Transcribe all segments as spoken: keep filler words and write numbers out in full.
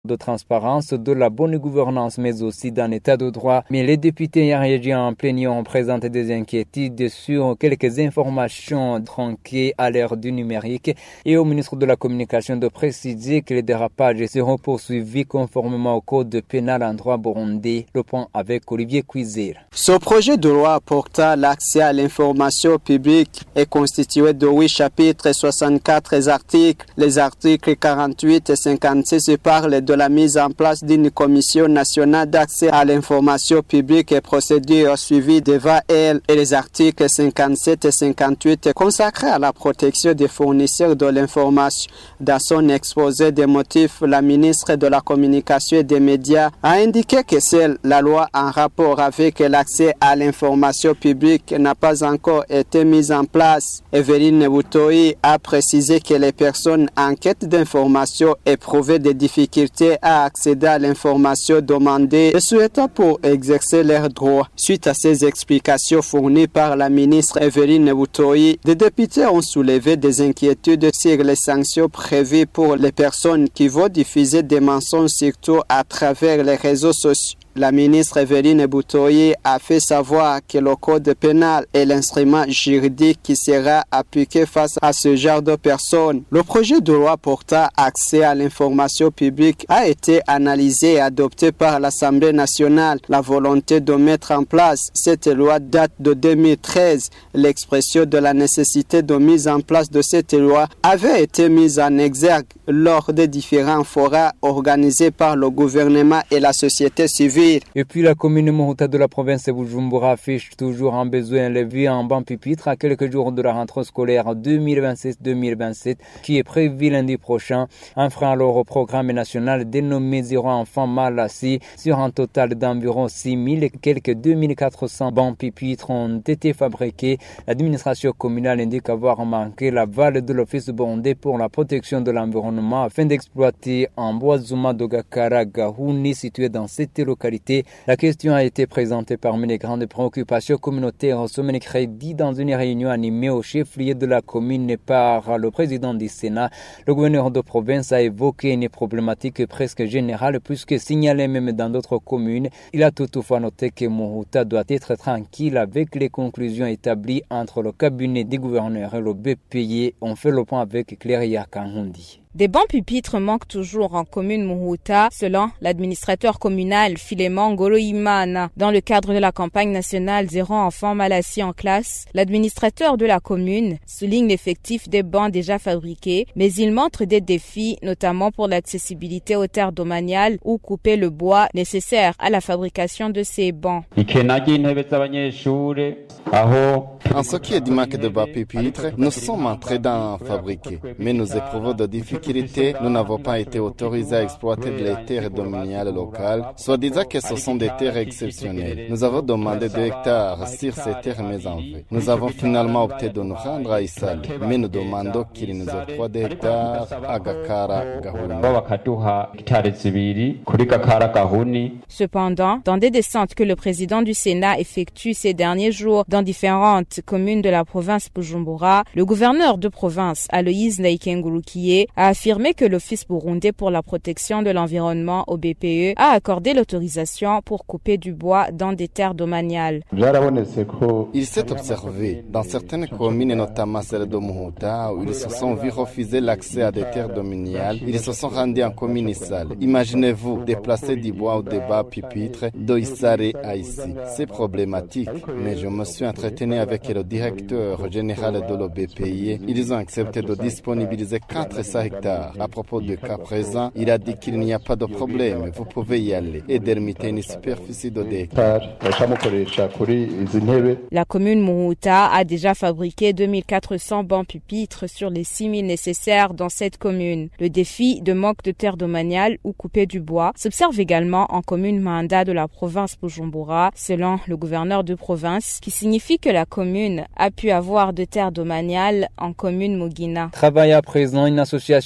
de transparence, de la bonne gouvernance, mais aussi d'un état de droit. Mais les députés y réagi en plénière ont présenté des inquiétudes sur quelques informations tronquées à l'ère du numérique et au ministre de la Communication de préciser que les dérapages seront poursuivis conformément au code pénal en droit burundais. Le point avec Olivier Cuisir. Ce projet de loi portant l'accès à l'information publique est constitué de huit chapitres et soixante-quatre articles. Les articles quarante-huit et cinquante-six parlent de de la mise en place d'une commission nationale d'accès à l'information publique et procédures suivies devant elle, et les articles cinquante-sept et cinquante-huit consacrés à la protection des fournisseurs de l'information. Dans son exposé des motifs, la ministre de la Communication et des Médias a indiqué que seule la loi en rapport avec l'accès à l'information publique n'a pas encore été mise en place. Evelyne Boutoyi a précisé que les personnes en quête d'information éprouvaient des difficultés à accéder à l'information demandée et souhaitant pour exercer leurs droits. Suite à ces explications fournies par la ministre Evelyne Boutoyi, des députés ont soulevé des inquiétudes sur les sanctions prévues pour les personnes qui vont diffuser des mensonges, surtout à travers les réseaux sociaux. La ministre Evelyne Boutoyi a fait savoir que le code pénal est l'instrument juridique qui sera appliqué face à ce genre de personnes. Le projet de loi portant accès à l'information publique a été analysé et adopté par l'Assemblée nationale. La volonté de mettre en place cette loi date de deux mille treize. L'expression de la nécessité de mise en place de cette loi avait été mise en exergue lors des différents forats organisés par le gouvernement et la société civile. Et puis la commune Muhuta de la province de Bujumbura affiche toujours un besoin élevé en banc pupitre à quelques jours de la rentrée scolaire deux mille vingt-six deux mille vingt-sept qui est prévue lundi prochain. Un frein alors au programme national dénommé Zéro enfant mal assis. Sur un total d'environ six mille et quelques deux mille quatre cents bancs pupitres ont été fabriqués. L'administration communale indique avoir manqué l'aval de l'Office burundais pour la protection de l'environnement afin d'exploiter un bois Zuma Dogakara Gahuni situé dans cette localité. La question a été présentée parmi les grandes préoccupations communautaires au sommet crédit dans une réunion animée au chef-lieu de la commune par le président du Sénat. Le gouverneur de province a évoqué une problématique presque générale puisque signalée même dans d'autres communes. Il a toutefois noté que Muhuta doit être tranquille avec les conclusions établies entre le cabinet du gouverneur et le B P I. On fait le point avec Cléria Kanhundi. Des bancs pupitres manquent toujours en commune Muhuta, selon l'administrateur communal Philémon Goloimana. Dans le cadre de la campagne nationale Zéro enfant mal assis en classe, l'administrateur de la commune souligne l'effectif des bancs déjà fabriqués, mais il montre des défis, notamment pour l'accessibilité aux terres domaniales ou couper le bois nécessaire à la fabrication de ces bancs. En ce qui est du manque de bancs pupitres, nous sommes en train d'en fabriquer, mais nous éprouvons de difficultés. Nous n'avons pas été autorisés à exploiter les terres domaniales locales, soit disant que ce sont des terres exceptionnelles. Nous avons demandé deux hectares sur ces terres mais en fait. Nous avons finalement opté de nous rendre à Isale, mais nous demandons qu'il nous octroie des hectares à Gakara Gahuni. Cependant, dans des descentes que le président du Sénat effectue ces derniers jours dans différentes communes de la province Bujumbura, le gouverneur de province, Aloïse Naikengurukiye, a affirmé que l'Office burundais pour la protection de l'environnement au B P E a accordé l'autorisation pour couper du bois dans des terres domaniales. Il s'est observé dans certaines communes, notamment celle de Muhuta, où ils se sont vus refuser l'accès à des terres domaniales. Ils se sont rendus en commune Isale. Imaginez-vous déplacer du bois ou des bas pupitres d'Oissare à ici. C'est problématique, mais je me suis entretenu avec le directeur général de l'O B P I. Ils ont accepté de disponibiliser quatre cents hectares. À propos du cas présent, il a dit qu'il n'y a pas de problème, vous pouvez y aller et délimiter une superficie de deux hectares. La commune Muhuta a déjà fabriqué deux mille quatre cents bancs pupitres sur les six mille nécessaires dans cette commune. Le défi de manque de terres domaniales ou couper du bois s'observe également en commune Manda de la province Bujumbura, selon le gouverneur de province, qui signifie que la commune a pu avoir de terres domaniales en commune Mugina. Travaille à présent une association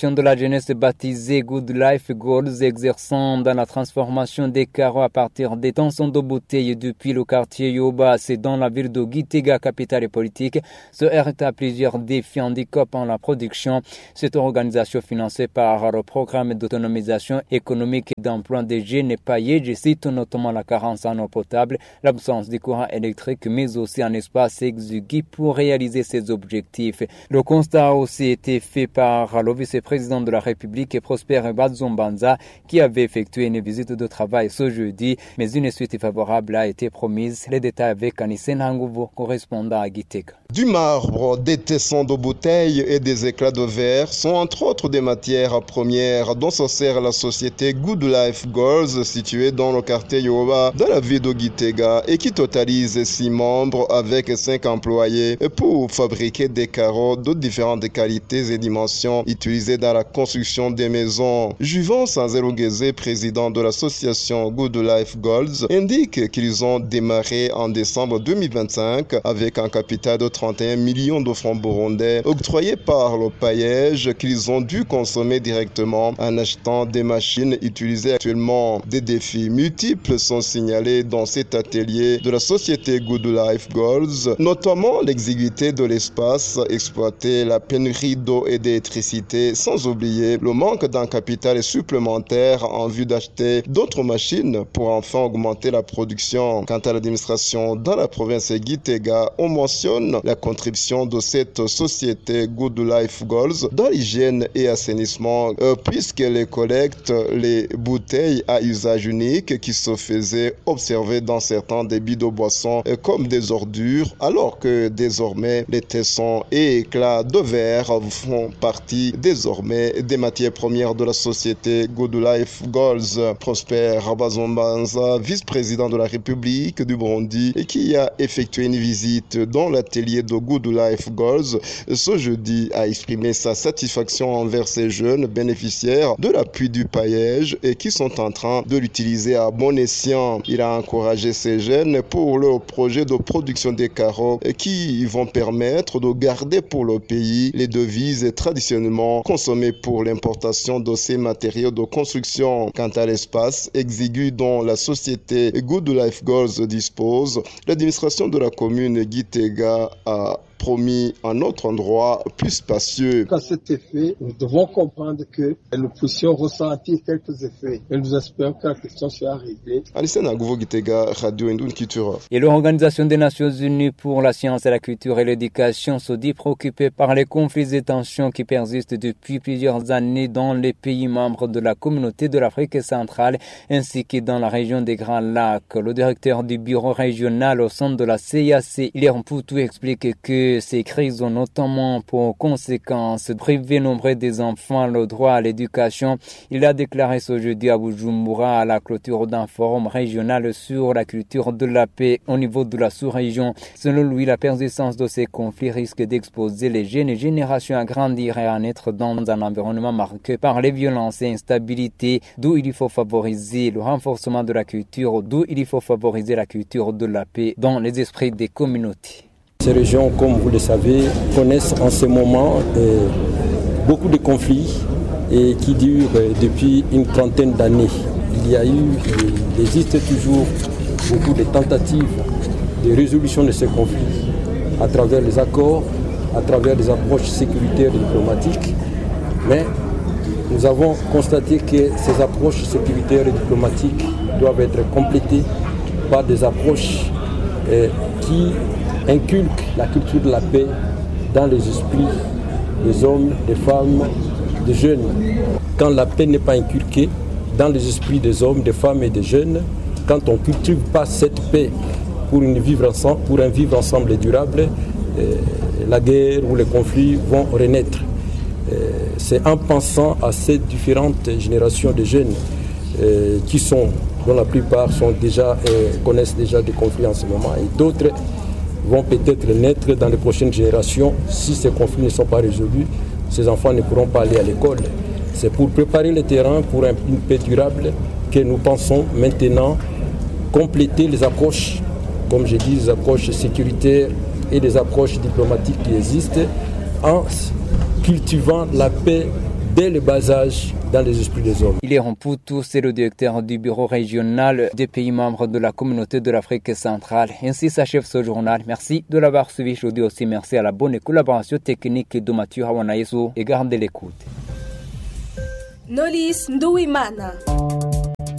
organisation de la jeunesse baptisée Good Life Goals, exerçant dans la transformation des carreaux à partir des tensons de bouteilles depuis le quartier Yoba, c'est dans la ville de Gitega, capitale et politique, se heurte à plusieurs défis handicapant la production. Cette organisation financée par le programme d'autonomisation économique et d'emploi des jeunes et paillés, je cite notamment la carence en eau potable, l'absence de courant électrique, mais aussi un espace exigu pour réaliser ces objectifs. Le constat a aussi été fait par le vice-président de la République, Prosper Bazombanza, qui avait effectué une visite de travail ce jeudi, mais une suite favorable a été promise. Les détails avec Anissène Hangouvo, correspondant à Gitega. Du marbre, des tessons de bouteilles et des éclats de verre sont entre autres des matières premières dont se sert la société Good Life Goals située dans le quartier Yoba dans la ville de Gitega et qui totalise six membres avec cinq employés pour fabriquer des carreaux de différentes qualités et dimensions utilisés dans la construction des maisons. Juvent Sanzelogeze, président de l'association Good Life Goals, indique qu'ils ont démarré en décembre deux mille vingt-cinq avec un capital de trente et un millions de francs burundais octroyés par le paillage qu'ils ont dû consommer directement en achetant des machines utilisées actuellement. Des défis multiples sont signalés dans cet atelier de la société Good Life Goals, notamment l'exiguïté de l'espace exploité, la pénurie d'eau et d'électricité, sans oublier le manque d'un capital supplémentaire en vue d'acheter d'autres machines pour enfin augmenter la production. Quant à l'administration dans la province de Gitega, on mentionne la contribution de cette société Good Life Goals dans l'hygiène et assainissement, euh, puisqu'elle collecte les bouteilles à usage unique qui se faisaient observer dans certains débits de boissons euh, comme des ordures, alors que désormais les tessons et éclats de verre font partie désormais des matières premières de la société Good Life Goals. Prosper Bazombanza, vice-président de la République du Burundi, et qui a effectué une visite dans l'atelier de Good Life Goals ce jeudi, a exprimé sa satisfaction envers ces jeunes bénéficiaires de l'appui du paillage et qui sont en train de l'utiliser à bon escient. Il a encouragé ces jeunes pour leur projet de production des carreaux qui vont permettre de garder pour le pays les devises traditionnellement consommées pour l'importation de ces matériaux de construction. Quant à l'espace exigu dont la société Good Life Goals dispose, l'administration de la commune Gitega a promis un autre endroit plus spacieux. À cet effet, nous devons comprendre que nous puissions ressentir quelques effets. Et nous espérons que la question sera réglée. Anissène Hangouvo, Gitega, Radio Indou Culture. Et l'Organisation des Nations Unies pour la science et la culture et l'éducation se dit préoccupée par les conflits et tensions qui persistent depuis plusieurs années dans les pays membres de la communauté de l'Afrique centrale ainsi que dans la région des Grands Lacs. Le directeur du bureau régional au sein de la C I A C, Hilaire Mpoutou, explique que ces crises ont notamment pour conséquence priver nombre des enfants le droit à l'éducation. Il a déclaré ce jeudi à Bujumbura à la clôture d'un forum régional sur la culture de la paix au niveau de la sous-région. Selon lui, la persistance de ces conflits risque d'exposer les jeunes générations à grandir et à naître dans un environnement marqué par les violences et instabilités, d'où il faut favoriser le renforcement de la culture, d'où il faut favoriser la culture de la paix dans les esprits des communautés. Ces régions, comme vous le savez, connaissent en ce moment euh, beaucoup de conflits et qui durent euh, depuis une trentaine d'années. Il y a eu, il existe toujours beaucoup de tentatives de résolution de ces conflits à travers les accords, à travers des approches sécuritaires et diplomatiques. Mais nous avons constaté que ces approches sécuritaires et diplomatiques doivent être complétées par des approches euh, qui inculque la culture de la paix dans les esprits des hommes, des femmes, des jeunes. Quand la paix n'est pas inculquée dans les esprits des hommes, des femmes et des jeunes, quand on ne cultive pas cette paix pour, une vivre ensemble, pour un vivre ensemble durable, euh, la guerre ou les conflits vont renaître. Euh, c'est en pensant à ces différentes générations de jeunes euh, qui sont, dont la plupart sont déjà, euh, connaissent déjà des conflits en ce moment et d'autres vont peut-être naître dans les prochaines générations. Si ces conflits ne sont pas résolus, ces enfants ne pourront pas aller à l'école. C'est pour préparer le terrain pour une paix durable que nous pensons maintenant compléter les approches, comme je dis, les approches sécuritaires et les approches diplomatiques qui existent en cultivant la paix dès le bas âge dans les esprits des hommes. Il est Ramputu, c'est le directeur du bureau régional des pays membres de la communauté de l'Afrique centrale. Ainsi s'achève ce journal. Merci de l'avoir suivi. Je dis aussi merci à la bonne collaboration technique de Mathieu Hawanaïsou et gardez l'écoute. Nolis Ndouimana.